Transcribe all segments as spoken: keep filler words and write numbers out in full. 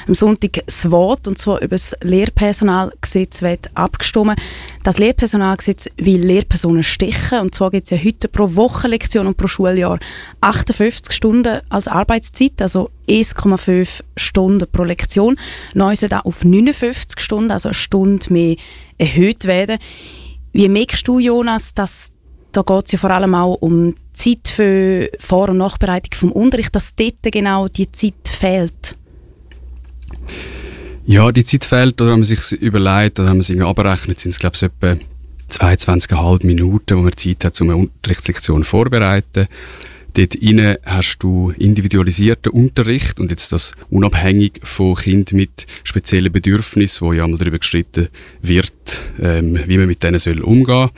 am Sonntag das Wort, und zwar über das Lehrpersonalgesetz wird abgestimmt. Das Lehrpersonalgesetz will Lehrpersonen stechen, und zwar gibt es ja heute pro Wochenlektion und pro Schuljahr achtundfünfzig Stunden als Arbeitszeit, also eins Komma fünf Stunden pro Lektion. Neu soll das auf neunundfünfzig Stunden, also eine Stunde mehr, erhöht werden. Wie merkst du, Jonas, dass da geht es ja vor allem auch um die Zeit für Vor- und Nachbereitung vom Unterricht, dass dort genau die Zeit fehlt? Ja, die Zeit fehlt, oder wenn man sich überlegt, oder wenn man es irgendwie abrechnet, sind es, glaube ich, etwa zweiundzwanzig Komma fünf Minuten, wo man Zeit hat, um eine Unterrichtslektion vorzubereiten. Dort rein hast du individualisierten Unterricht, und jetzt das unabhängig von Kindern mit speziellen Bedürfnissen, wo ja mal darüber gestritten wird, ähm, wie man mit denen soll umgehen soll.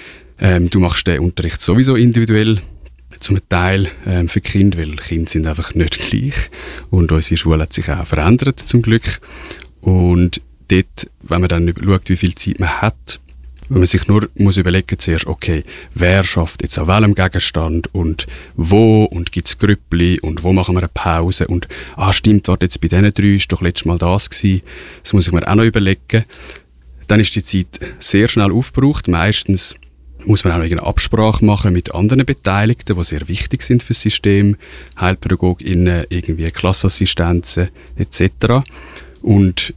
Ähm, du machst den Unterricht sowieso individuell, zum Teil ähm, für Kinder, weil Kinder sind einfach nicht gleich, und unsere Schule hat sich auch verändert, zum Glück. Und dort, wenn man dann schaut, wie viel Zeit man hat, wenn man sich nur muss überlegen zuerst, okay, wer schafft jetzt an welchem Gegenstand und wo, und gibt es Grüppli und wo machen wir eine Pause, und ah stimmt, warte, jetzt bei diesen drei war doch letztes Mal das gewesen. Das muss ich mir auch noch überlegen. Dann ist die Zeit sehr schnell aufgebraucht. Meistens muss man auch noch eine Absprache machen mit anderen Beteiligten, die sehr wichtig sind für das System, HeilpädagogInnen, irgendwie Klassenassistenzen et cetera. Und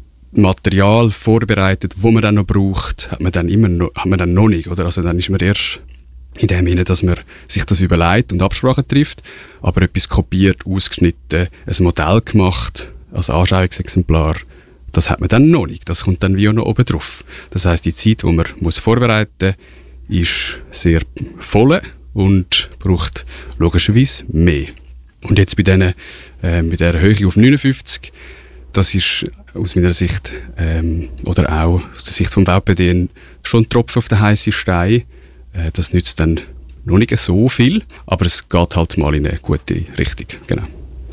Material vorbereitet, wo man dann noch braucht, hat man dann immer noch, hat man dann noch nicht, oder? Also dann ist man erst in dem Sinne, dass man sich das überlegt und Absprachen trifft, aber etwas kopiert, ausgeschnitten, ein Modell gemacht als Anschauungsexemplar, das hat man dann noch nicht. Das kommt dann wie auch noch oben drauf. Das heisst, die Zeit, die man muss vorbereiten muss, ist sehr voll und braucht logischerweise mehr. Und jetzt bei, denen, äh, bei dieser Höhe auf neunundfünfzig, das ist aus meiner Sicht, ähm, oder auch aus der Sicht vom V P D schon ein Tropfen auf den heißen Stein. Äh, das nützt dann noch nicht so viel, aber es geht halt mal in eine gute Richtung. Genau.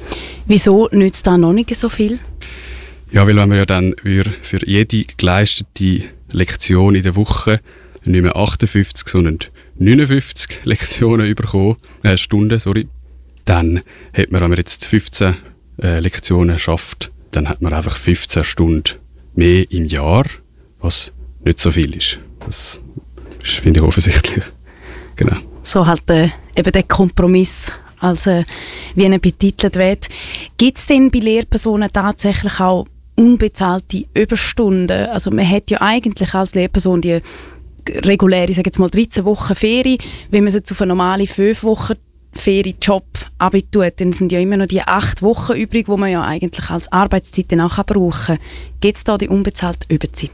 Wieso nützt das noch nicht so viel? Ja, weil wenn wir ja dann für jede geleistete Lektion in der Woche nicht mehr achtundfünfzig, sondern neunundfünfzig Lektionen bekommen, äh, Stunden, sorry, dann hat man, wenn man jetzt fünfzehn äh, Lektionen schafft, dann hat man einfach fünfzehn Stunden mehr im Jahr, was nicht so viel ist. Das ist, finde ich, offensichtlich. Genau. So halt äh, eben der Kompromiss, also wie er betitelt wird. Gibt es denn bei Lehrpersonen tatsächlich auch unbezahlte Überstunden? Also man hat ja eigentlich als Lehrperson die reguläre, ich sage jetzt mal dreizehn Wochen Ferien. Wenn man es jetzt auf eine normale fünf Wochen Ferienjob abtut, dann sind ja immer noch die acht Wochen übrig, die man ja eigentlich als Arbeitszeit dann auch brauchen kann. Gibt es da die unbezahlte Überzeit?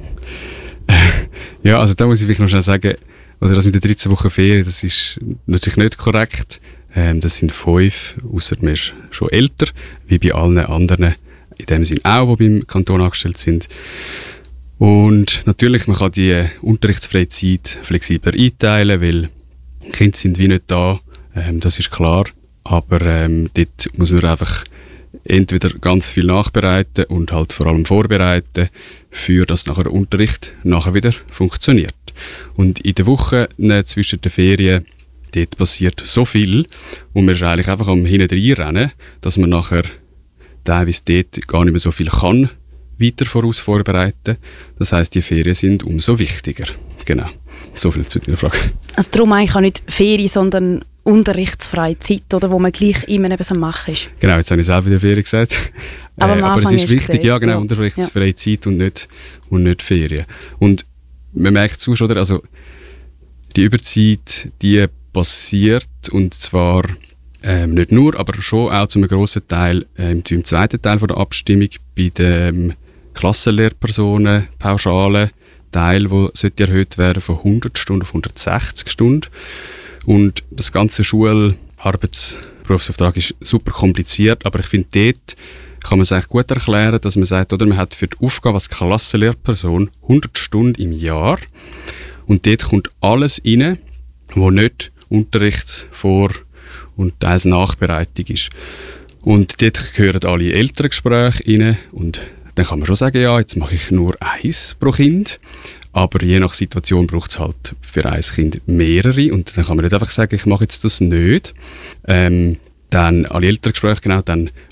Ja, also da muss ich vielleicht noch schnell sagen, oder das mit den dreizehn Wochen Ferien, das ist natürlich nicht korrekt. Ähm, das sind fünf, ausser man ist schon älter, wie bei allen anderen, in dem Sinn auch, die beim Kanton angestellt sind. Und natürlich, man kann die unterrichtsfreie Zeit flexibler einteilen, weil Kinder sind wie nicht da, ähm, das ist klar. Aber ähm, dort muss man einfach entweder ganz viel nachbereiten und halt vor allem vorbereiten, für dass nachher der Unterricht nachher wieder funktioniert. Und in der Woche zwischen den Ferien, dort passiert so viel und man ist eigentlich einfach am Hintendreinrennen, dass man nachher teilweise dort gar nicht mehr so viel kann weiter voraus vorbereiten. Das heisst, die Ferien sind umso wichtiger. Genau. So viel zu deiner Frage. Also darum eigentlich auch nicht Ferien, sondern unterrichtsfreie Zeit, oder, wo man gleich immer eben am Machen ist. Genau, jetzt habe ich selber wieder Ferien gesagt. Aber, äh, aber es ist wichtig, gesagt, ja genau, ja. unterrichtsfreie ja. Zeit und nicht, und nicht Ferien. Und man merkt es auch, oder? Also die Überzeit, die passiert, und zwar ähm, nicht nur, aber schon auch zu einem grossen Teil ähm, im zweiten Teil von der Abstimmung bei den Klassenlehrpersonen, pauschalen Teil, der erhöht werden von hundert Stunden auf hundertsechzig Stunden. Und das ganze Schularbeitsberufsauftrag ist super kompliziert, aber ich finde, dort kann man es eigentlich gut erklären, dass man sagt, oder man hat für die Aufgabe als Klassenlehrperson hundert Stunden im Jahr, und dort kommt alles rein, was nicht Unterrichtsvor- und teils Nachbereitung ist. Und dort gehören alle Elterngespräche rein, und dann kann man schon sagen, ja, jetzt mache ich nur eins pro Kind, aber je nach Situation braucht es halt für ein Kind mehrere, und dann kann man nicht einfach sagen, ich mache jetzt das nicht. Ähm, dann alle Elterngespräche, genau, dann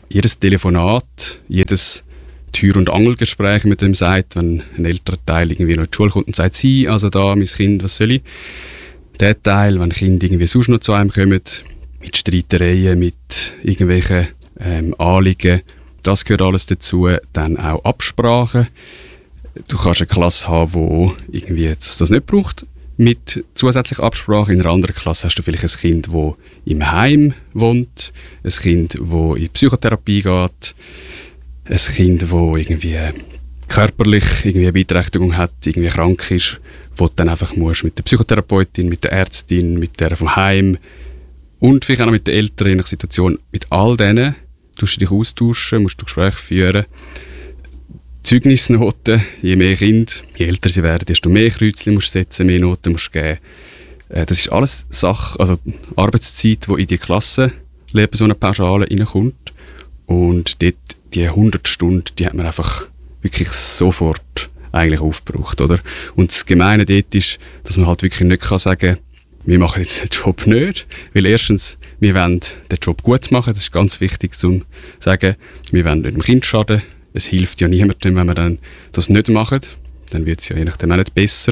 jedes Telefonat, jedes Tür- und Angelgespräch mit dem sagt, wenn ein älterer Teil irgendwie noch in die Schule kommt und sagt, «Sie, also da, mein Kind, was soll ich?» Der Teil, wenn Kinder irgendwie sonst noch zu einem kommen, mit Streitereien, mit irgendwelchen ähm, Anliegen, das gehört alles dazu. Dann auch Absprachen. Du kannst eine Klasse haben, die irgendwie das, das nicht braucht, mit zusätzlicher Absprache. In einer anderen Klasse hast du vielleicht ein Kind, das im Heim wohnt, ein Kind, das in die Psychotherapie geht, ein Kind, das irgendwie körperlich irgendwie eine Beeinträchtigung hat, irgendwie krank ist, wo du dann einfach musst mit der Psychotherapeutin, mit der Ärztin, mit der vom Heim und vielleicht auch noch mit den Eltern in der Situation, mit all denen tust du dich austauschen, musst du Gespräche führen. Zeugnisnoten, je mehr Kinder, je älter sie werden, desto mehr Kreuzchen musst du setzen, mehr Noten musst du geben. Äh, das ist alles Sache, also Arbeitszeit, die in die Klassenlehrpersonenpauschale reinkommt. Und dort, die hundert Stunden, die hat man einfach wirklich sofort eigentlich aufgebraucht, oder? Und das Gemeine dort ist, dass man halt wirklich nicht kann sagen, wir machen jetzt den Job nicht, weil erstens, wir wollen den Job gut machen, das ist ganz wichtig zu sagen, wir wollen nicht dem Kind schaden, es hilft ja niemandem, wenn wir dann das nicht machen, dann wird es ja je nachdem auch nicht besser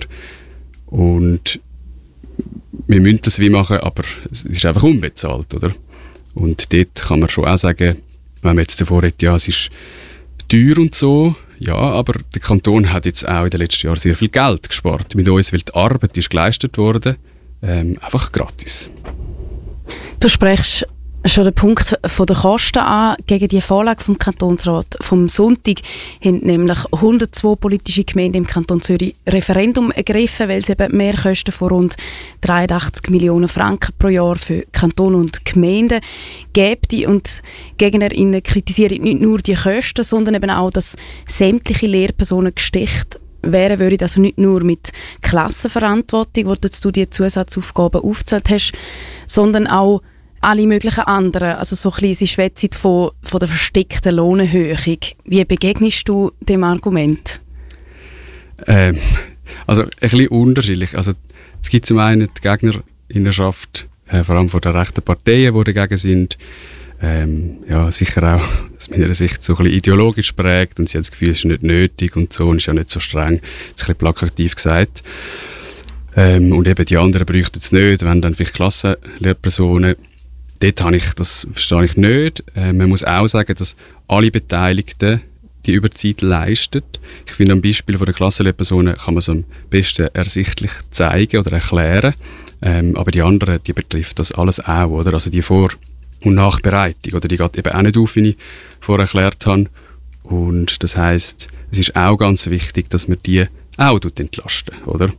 und wir müssen das wie machen, aber es ist einfach unbezahlt, oder? Und dort kann man schon auch sagen, wenn man jetzt davor redet, ja, es ist teuer und so, ja, aber der Kanton hat jetzt auch in den letzten Jahren sehr viel Geld gespart mit uns, weil die Arbeit ist geleistet worden, ähm, einfach gratis. Du sprichst schon den Punkt von der Kosten an. Gegen die Vorlage vom Kantonsrat vom Sonntag haben nämlich hundertzwei politische Gemeinden im Kanton Zürich Referendum ergriffen, weil es eben Mehrkosten von rund dreiundachtzig Millionen Franken pro Jahr für Kanton und Gemeinden gibt. Und GegnerInnen kritisieren nicht nur die Kosten, sondern eben auch, dass sämtliche Lehrpersonen gesticht wären, würde also nicht nur mit Klassenverantwortung, wo du die Zusatzaufgaben aufgezählt hast, sondern auch alle möglichen anderen. Also so ein bisschen, sie schwätzen von, von der versteckten Lohnerhöhung. Wie begegnest du dem Argument? Ähm, also ein bisschen unterschiedlich. Also es gibt zum einen die Gegnerinnenschaft, äh, vor allem von den rechten Parteien, die dagegen sind. Ähm, ja, sicher auch aus meiner Sicht so ein bisschen ideologisch prägt und sie haben das Gefühl, es ist nicht nötig und so und ist ja nicht so streng. Das ist ein bisschen plakativ gesagt. Ähm, und eben die anderen bräuchten es nicht, wenn dann vielleicht Klassenlehrpersonen. Dort habe ich, das verstehe ich nicht. Äh, man muss auch sagen, dass alle Beteiligten die Überzeit leisten. Ich finde, am Beispiel von der Klassenlehrpersonen kann man es am besten ersichtlich zeigen oder erklären. Ähm, aber die anderen, die betrifft das alles auch, oder? Also die Vor- und Nachbereitung, oder die geht eben auch nicht auf, wie ich vorher erklärt habe. Und das heisst, es ist auch ganz wichtig, dass man die auch entlasten, oder?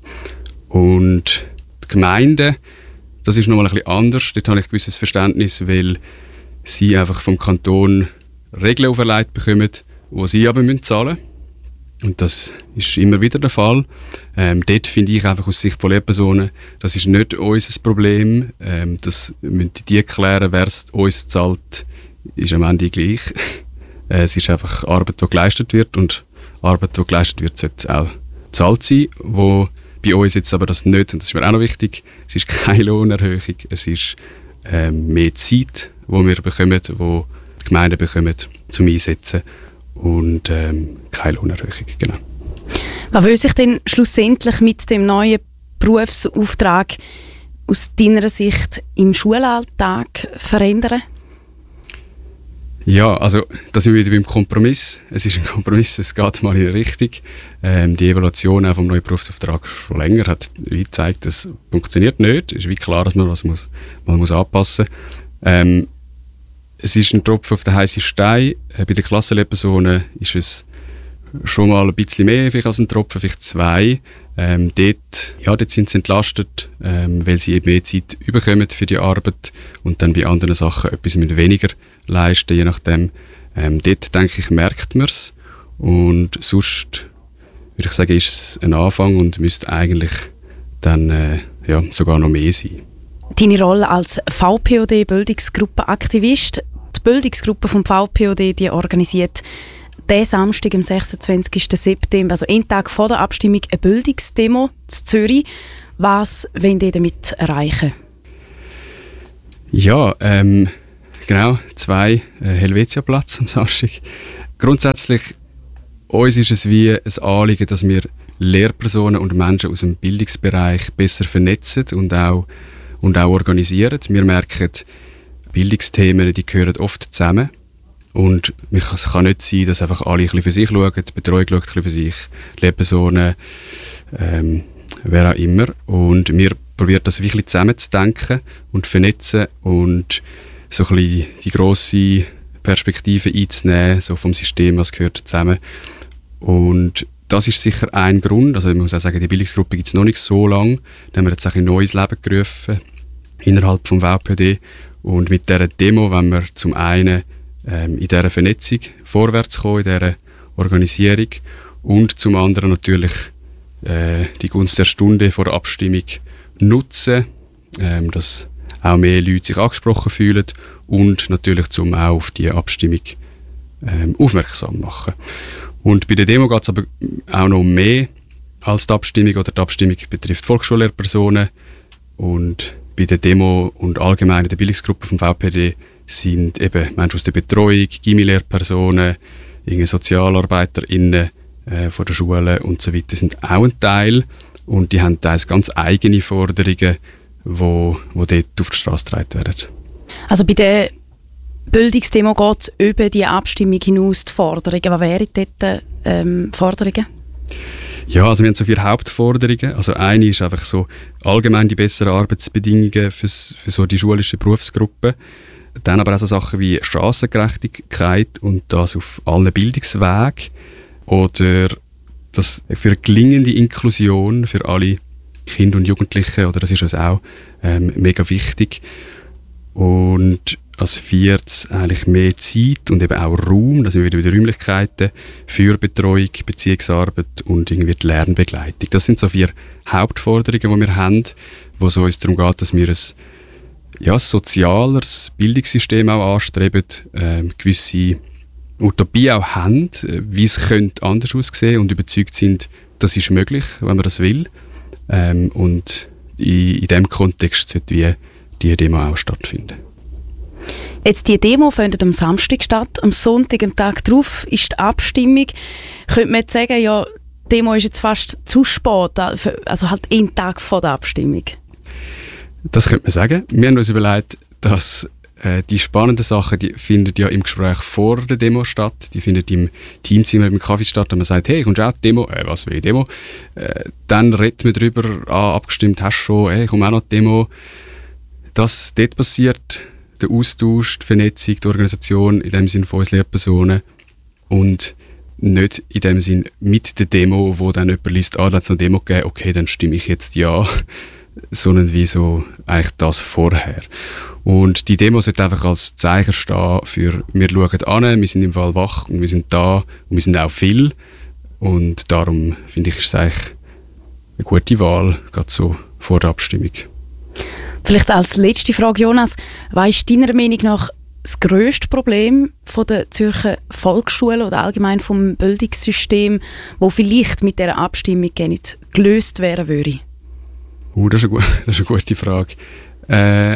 Und die Gemeinden, das ist nochmal ein bisschen anders. Dort habe ich ein gewisses Verständnis, weil sie einfach vom Kanton Regeln auferlegt bekommen, die sie aber zahlen müssen. Und das ist immer wieder der Fall. Ähm, dort finde ich einfach aus Sicht von Lehrpersonen, das ist nicht unser Problem. Ähm, das müssen die klären, wer es uns zahlt, ist am Ende gleich. Äh, es ist einfach Arbeit, die geleistet wird. Und Arbeit, die geleistet wird, sollte auch bezahlt sein, wo bei uns jetzt aber das nicht, und das ist mir auch noch wichtig, es ist keine Lohnerhöhung, es ist ähm, mehr Zeit, die wir bekommen, die die Gemeinden bekommen, zum Einsetzen und ähm, keine Lohnerhöhung, genau. Was will sich denn schlussendlich mit dem neuen Berufsauftrag aus deiner Sicht im Schulalltag verändern? Ja, also da sind wir wieder beim Kompromiss. Es ist ein Kompromiss, es geht mal in eine Richtung. Ähm, die Evaluation auch vom neuen Berufsauftrag schon länger hat wie gezeigt, das funktioniert nicht. Es ist wie klar, dass man was muss, man muss anpassen muss. Ähm, es ist ein Tropfen auf den heißen Stein. Äh, bei den Klassenlehrpersonen ist es schon mal ein bisschen mehr vielleicht als ein Tropfen, vielleicht zwei. Ähm, dort, ja, dort sind sie entlastet, ähm, weil sie eben mehr Zeit bekommen für die Arbeit und dann bei anderen Sachen etwas mit weniger leisten, je nachdem. Ähm, dort, denke ich, merkt man es. Und sonst, würde ich sagen, ist es ein Anfang und müsste eigentlich dann äh, ja, sogar noch mehr sein. Deine Rolle als V P O D-Bildungsgruppenaktivist. Die Bildungsgruppe vom V P O D, die organisiert diesen Samstag, am sechsundzwanzigsten September, also einen Tag vor der Abstimmung, eine Bildungsdemo in Zürich. Was wollen die damit erreichen? Ja, ähm, genau, zwei äh, Helvetia-Platz am Samstag. Grundsätzlich, uns ist es wie ein Anliegen, dass wir Lehrpersonen und Menschen aus dem Bildungsbereich besser vernetzen und auch, und auch organisieren. Wir merken, Bildungsthemen, die gehören oft zusammen. Und es kann nicht sein, dass einfach alle ein bisschen für sich schauen, die Betreuung schaut ein bisschen für sich, Lehrpersonen, ähm, wer auch immer. Und wir probieren das wirklich zusammenzudenken und vernetzen und so ein bisschen die grosse Perspektive einzunehmen, so vom System, was gehört zusammen. Und das ist sicher ein Grund. Also ich muss auch sagen, die Bildungsgruppe gibt es noch nicht so lange. Da haben wir jetzt auch ein neues Leben gerufen innerhalb vom V P D. Und mit dieser Demo wollen wir zum einen ähm, in dieser Vernetzung vorwärts kommen, in dieser Organisierung, und zum anderen natürlich äh, die Gunst der Stunde vor der Abstimmung nutzen, ähm, dass auch mehr Leute sich angesprochen fühlen und natürlich zum auch auf die Abstimmung ähm, aufmerksam machen. Und bei der Demo geht es aber auch noch mehr als die Abstimmung, oder die Abstimmung betrifft Volksschullehrpersonen, und bei der Demo und allgemein in der Bildungsgruppe vom V P D sind eben Menschen aus der Betreuung, Gymnasielehrpersonen, SozialarbeiterInnen äh, von der Schule und so weiter sind auch ein Teil, und die haben teils ganz eigene Forderungen, wo, wo dort auf die Straße getragen werden. Also bei der Bildungsdemo geht es über die Abstimmung hinaus die Forderungen. Was wären dort ähm, Forderungen? Ja, also wir haben so vier Hauptforderungen. Also eine ist einfach so allgemein die besseren Arbeitsbedingungen für, für so die schulische Berufsgruppe. Dann aber auch so Sachen wie Chancengerechtigkeit und das auf allen Bildungswegen. Oder das für eine gelingende Inklusion für alle Kinder und Jugendliche, oder das ist uns auch ähm, mega wichtig. Und als viertes eigentlich mehr Zeit und eben auch Raum, das sind wir wieder bei den Räumlichkeiten, für Betreuung, Beziehungsarbeit und irgendwie die Lernbegleitung. Das sind so vier Hauptforderungen, die wir haben, wo es uns darum geht, dass wir ein ja, sozialeres Bildungssystem auch anstreben, äh, gewisse Utopie auch haben, wie es könnte anders aussehen, und überzeugt sind, das ist möglich, wenn man das will. Ähm, und in, in diesem Kontext sollte wie die Demo auch stattfinden. Jetzt die Demo findet am Samstag statt, am Sonntag, am Tag darauf ist die Abstimmung. Könnte man jetzt sagen, ja, die Demo ist jetzt fast zu spät, also halt einen Tag vor der Abstimmung? Das könnte man sagen. Wir haben uns überlegt, dass äh, die spannenden Sachen, die finden ja im Gespräch vor der Demo statt. Die finden im Teamzimmer, im Kaffee statt, und man sagt, hey, kommst du auch die Demo? Äh, was will die Demo? Äh, dann redet man darüber, ah, abgestimmt hast du schon, hey, komm auch noch die Demo. Das dort passiert, der Austausch, die Vernetzung, die Organisation, in dem Sinne von uns Lehrpersonen, und nicht in dem Sinn mit der Demo, wo dann jemand liest, ah, da hat es eine Demo gegeben, okay, dann stimme ich jetzt ja, sondern wie so eigentlich das vorher. Und die Demo sollte einfach als Zeichen stehen für, wir schauen an, wir sind im Fall wach und wir sind da und wir sind auch viel, und darum finde ich, ist es eigentlich eine gute Wahl, gerade so vor der Abstimmung. Vielleicht als letzte Frage, Jonas, was ist deiner Meinung nach das grösste Problem von der Zürcher Volksschule oder allgemein vom Bildungssystem, wo vielleicht mit dieser Abstimmung nicht gelöst werden würde? Uh, das, ist eine, das ist eine gute Frage. Äh,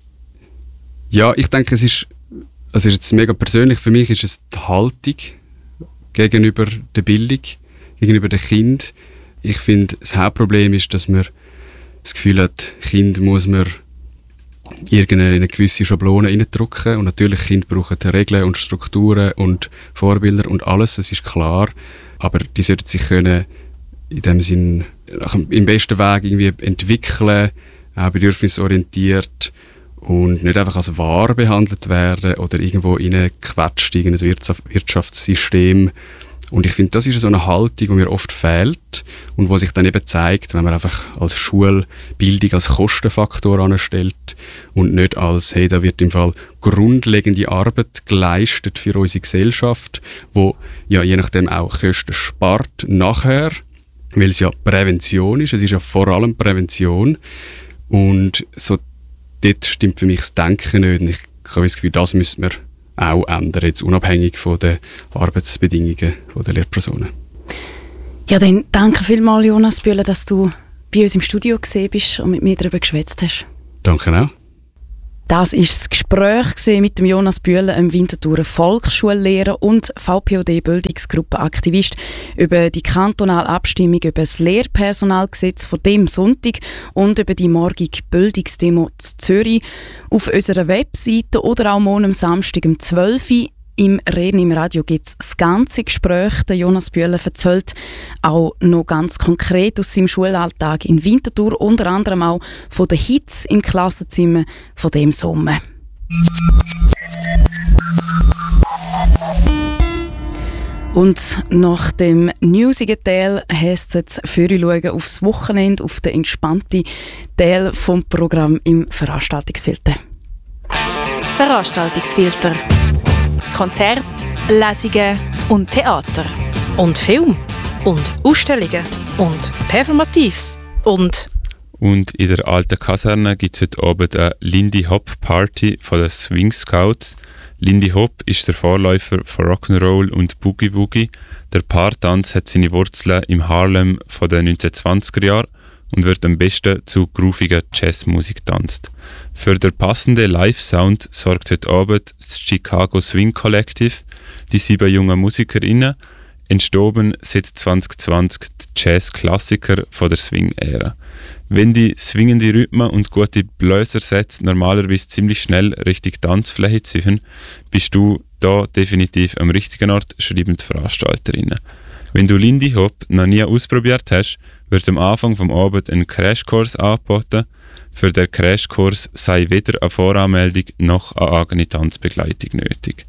ja, ich denke, es ist, es ist jetzt mega persönlich, für mich ist es die Haltung gegenüber der Bildung, gegenüber den Kindern. Ich finde, das Hauptproblem ist, dass man das Gefühl hat, Kind muss man irgendeine eine gewisse Schablone reindrücken, und natürlich Kinder brauchen Regeln und Strukturen und Vorbilder und alles, das ist klar, aber die sollten sich können in dem Sinn im besten Weg irgendwie entwickeln, auch bedürfnisorientiert, und nicht einfach als Ware behandelt werden oder irgendwo reingequetscht in ein Wirtschaftssystem. Und ich finde, das ist so eine Haltung, die mir oft fehlt und die sich dann eben zeigt, wenn man einfach als Schulbildung als Kostenfaktor anstellt und nicht als, hey, da wird im Fall grundlegende Arbeit geleistet für unsere Gesellschaft, wo ja je nachdem auch Kosten spart nachher, weil es ja Prävention ist, es ist ja vor allem Prävention, und so dort stimmt für mich das Denken nicht, und ich habe das Gefühl, das müssen wir auch ändern, jetzt unabhängig von den Arbeitsbedingungen der Lehrpersonen. Ja, dann danke vielmals, Jonas Bühler, dass du bei uns im Studio gesehen bist und mit mir darüber geschwätzt hast. Danke auch. Das war das Gespräch mit dem Jonas Bühler, einem Winterthurer Volksschullehrer und V P O D-Bildungsgruppenaktivist über die kantonale Abstimmung über das Lehrpersonalgesetz von dem Sonntag und über die morgige Bildungsdemo in Zürich. Auf unserer Webseite oder auch morgen am Samstag um zwölf Uhr im Reden im Radio gibt es das ganze Gespräch. Der Jonas Bühler erzählt auch noch ganz konkret aus seinem Schulalltag in Winterthur, unter anderem auch von den Hits im Klassenzimmer von dem Sommer. Und nach dem newsigen Teil heisst es jetzt für schauen aufs Wochenende, auf den entspannten Teil vom Programm im Veranstaltungsfilter. Veranstaltungsfilter. Konzerte, Lesungen und Theater. Und Film. Und Ausstellungen. Und Performatives. Und... Und in der alten Kaserne gibt es heute Abend eine Lindy Hop Party von den Swing Scouts. Lindy Hop ist der Vorläufer von Rock'n'Roll und Boogie Woogie. Der Paartanz hat seine Wurzeln im Harlem von den neunzehnhundertzwanziger Jahren und wird am besten zu grooviger Jazzmusik getanzt. Für den passenden Live-Sound sorgt heute Abend das Chicago Swing Collective, die sieben jungen MusikerInnen, entstoben seit zwanzig zwanzig die Jazz-Klassiker von der Swing-Ära. Wenn die swingende Rhythmen und gute Bläsersätze normalerweise ziemlich schnell Richtung Tanzfläche ziehen, bist du da definitiv am richtigen Ort, schreiben die VeranstalterInnen. Wenn du Lindy Hop noch nie ausprobiert hast, wird am Anfang vom Abend ein Crashkurs angeboten. Für den Crashkurs sei weder eine Voranmeldung noch eine eigene Tanzbegleitung nötig.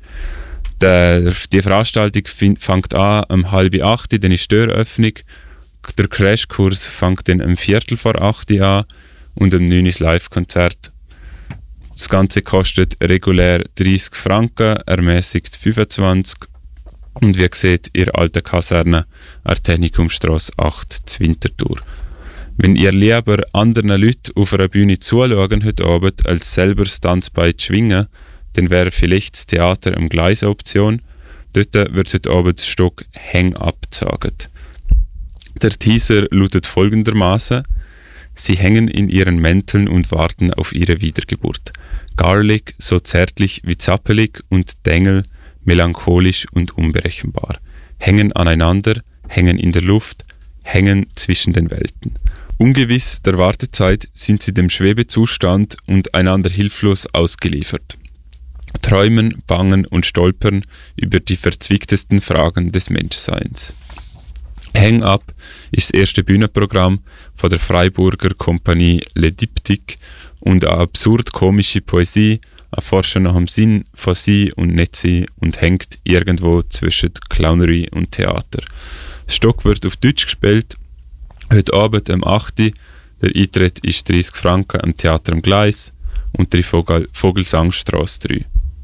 Der, die Veranstaltung fängt an um halb acht, dann ist die Türöffnung. Der Crashkurs fängt dann um viertel vor acht an und um neun ist das Live-Konzert. Das Ganze kostet regulär dreißig Franken, ermäßigt fünfundzwanzig. Und wie gesagt, ihr alte Kaserne, Artenikumstrasse acht, zu Winterthur. Wenn ihr lieber anderen Leuten auf einer Bühne zuschauen heute Abend, als selber das Tanzbein zu schwingen, dann wäre vielleicht das Theater am Gleis eine Option. Dort wird heute Abend das Stück Hang Up gesagt. Der Teaser lautet folgendermaßen: Sie hängen in ihren Mänteln und warten auf ihre Wiedergeburt. Garlic, so zärtlich wie zappelig, und Dengel, melancholisch und unberechenbar. Hängen aneinander, hängen in der Luft, hängen zwischen den Welten. Ungewiss der Wartezeit sind sie dem Schwebezustand und einander hilflos ausgeliefert. Träumen, bangen und stolpern über die verzwicktesten Fragen des Menschseins. Hang Up ist das erste Bühnenprogramm von der Freiburger Kompanie Le Diptyque und eine absurd-komische Poesie erforscht nach dem Sinn von Sein und Nicht-Sein und hängt irgendwo zwischen Clownerie und Theater. Das Stück wird auf Deutsch gespielt, heute Abend um acht Uhr. Der Eintritt ist dreißig Franken am Theater am Gleis und die Vogel- Vogelsangstrasse drei.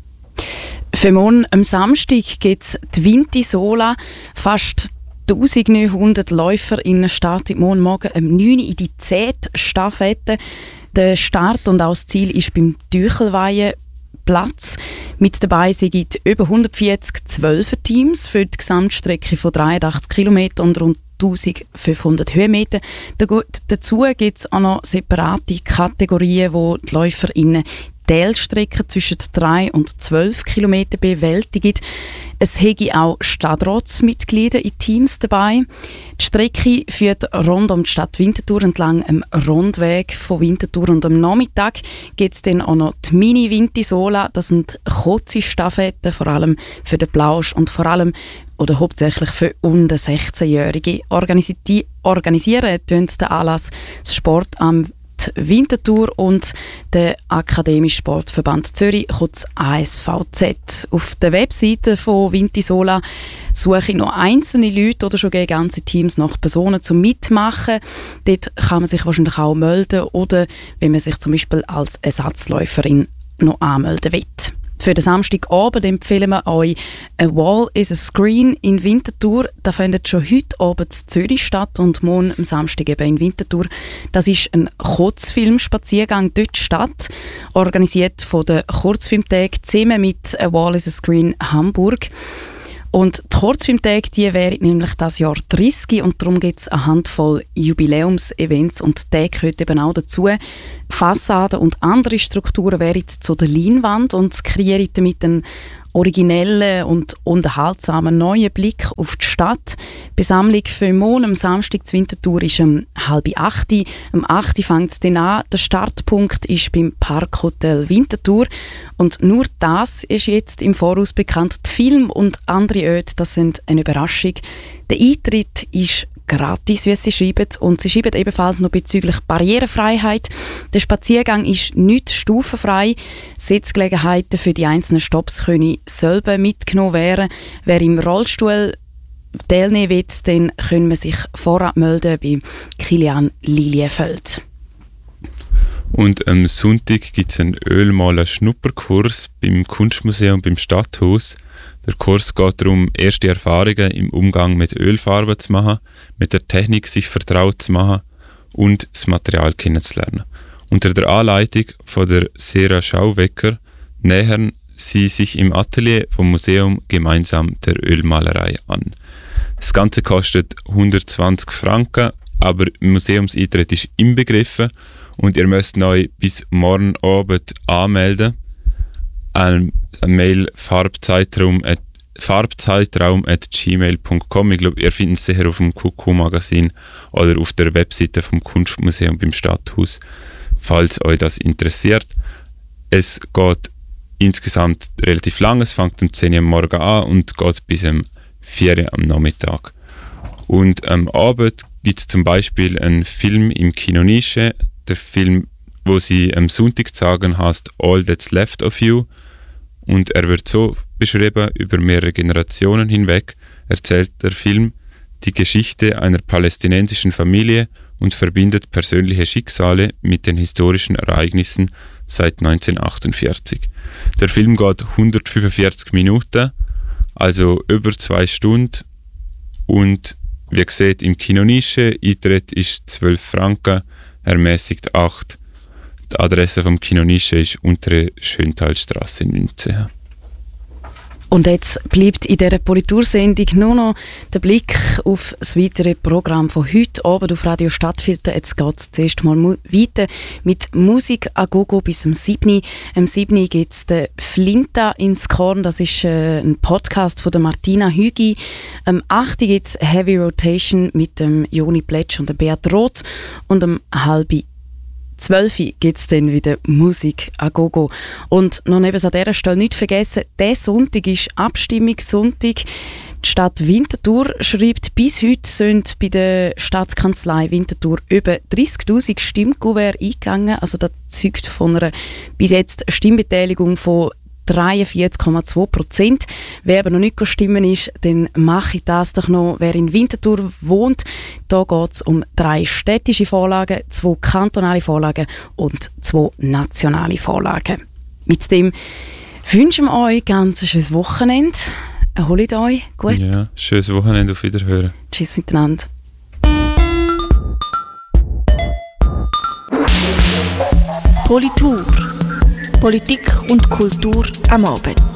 Für morgen am Samstag gibt es die Vinti Sola. Fast neunzehnhundert LäuferInnen starten morgen Morgen um neun Uhr in die Z-Staffette. Der Start und auch das Ziel ist beim Tüchelweihenplatz. Mit dabei sind über hundertvierzig Zwölfer-Teams für die Gesamtstrecke von dreiundachtzig Kilometern und rund eintausendfünfhundert Höhenmeter. Dazu gibt es auch noch separate Kategorien, wo die LäuferInnen Teilstrecken zwischen drei und zwölf Kilometer bewältigen. Es hätte auch Stadtratsmitglieder in Teams dabei. Die Strecke führt rund um die Stadt Winterthur entlang einem Rundweg von Winterthur, und am Nachmittag gibt es dann auch noch die Mini-Vinti-Sola. Das sind kurze Staffetten, vor allem für den Plausch und vor allem oder hauptsächlich für unter sechzehnjährige. Organisi- organisieren tun den Anlass das Sportamt Winterthur und der Akademische Sportverband Zürich, kurz A S V Z. Auf der Webseite von Vinti Sola suche ich noch einzelne Leute oder schon ganze Teams nach Personen zum Mitmachen. Dort kann man sich wahrscheinlich auch melden oder wenn man sich zum Beispiel als Ersatzläuferin noch anmelden will. Für den Samstagabend empfehlen wir euch «A Wall is a Screen» in Winterthur. Das findet schon heute Abend in Zürich statt und morgen am Samstag eben in Winterthur. Das ist ein Kurzfilmspaziergang dort statt, organisiert von den Kurzfilmtagen zusammen mit «A Wall is a Screen» Hamburg. Und die Kurzfilmtage, die wären nämlich das Jahr dreißig und darum gibt es eine Handvoll Jubiläumsevents und der gehört eben auch dazu. Fassaden und andere Strukturen wären zu der Leinwand und kreieren damit einen originellen und unterhaltsamen neuen Blick auf die Stadt. Die Besammlung für morgen am Samstag zur Winterthur ist um halb acht. Um acht fängt es dann an. Der Startpunkt ist beim Parkhotel Winterthur. Und nur das ist jetzt im Voraus bekannt. Die Filme und andere Orte, das sind eine Überraschung. Der Eintritt ist gratis, wie sie schreiben. Und sie schreiben ebenfalls noch bezüglich Barrierefreiheit. Der Spaziergang ist nicht stufenfrei. Sitzgelegenheiten für die einzelnen Stops können selber mitgenommen werden. Wer im Rollstuhl teilnehmen will, dann können wir sich vorab melden bei Kilian Lilienfeld. Und am Sonntag gibt es einen Ölmaler-Schnupperkurs beim Kunstmuseum beim Stadthaus. Der Kurs geht darum, erste Erfahrungen im Umgang mit Ölfarben zu machen, mit der Technik sich vertraut zu machen und das Material kennenzulernen. Unter der Anleitung von der Sera Schauwecker nähern sie sich im Atelier vom Museum gemeinsam der Ölmalerei an. Das Ganze kostet hundertzwanzig Franken, aber Museumseintritt ist inbegriffen und ihr müsst euch bis morgen Abend anmelden. Ein Mail farbzeitraum at farbzeitraum at gmail punkt com. Ich glaube, ihr findet es sicher auf dem Kuckuck-Magazin oder auf der Webseite vom Kunstmuseum beim Stadthaus, falls euch das interessiert. Es geht insgesamt relativ lang. Es fängt um zehn Uhr am Morgen an und geht bis um vier Uhr am Nachmittag. Und am Abend gibt es zum Beispiel einen Film im Kino Nische. Der Film, wo sie am Sonntag sagen, heißt All That's Left of You. Und er wird so beschrieben: über mehrere Generationen hinweg erzählt der Film die Geschichte einer palästinensischen Familie und verbindet persönliche Schicksale mit den historischen Ereignissen seit neunzehnhundertachtundvierzig. Der Film geht hundertfünfundvierzig Minuten, also über zwei Stunden. Und wie gesagt, im Kino Nische, Eintritt ist zwölf Franken, ermäßigt acht. Die Adresse vom Kino Nische ist Untere Schöntalstrasse neunzehn. Und jetzt bleibt in dieser Politursendung nur noch der Blick auf das weitere Programm von heute Abend auf Radio Stadtfilter. Jetzt geht es zuerst mal mu- weiter mit Musik a Gogo bis am sieben Uhr. Am sieben Uhr gibt es den Flinta ins Korn. Das ist äh, ein Podcast von der Martina Hügi. Am acht Uhr gibt es Heavy Rotation mit dem Joni Pletsch und der Beat Roth. Und am halb zwölf Uhr gibt es dann wieder Musik a Gogo. Und noch neben an dieser Stelle nicht vergessen, der Sonntag ist Abstimmungssonntag. Die Stadt Winterthur schreibt, bis heute sind bei der Staatskanzlei Winterthur über dreissigtausend Stimmkuverts eingegangen. Also das zeugt von einer bis jetzt Stimmbeteiligung von dreiundvierzig Komma zwei Prozent. Wer aber noch nicht stimmen ist, dann mache ich das doch noch. Wer in Winterthur wohnt, da geht es um drei städtische Vorlagen, zwei kantonale Vorlagen und zwei nationale Vorlagen. Mit dem wünschen wir euch ganz ein schönes Wochenende. Erholt euch gut. Ja, schönes Wochenende, auf Wiederhören. Tschüss miteinander. Politur. Politik und Kultur am Abend.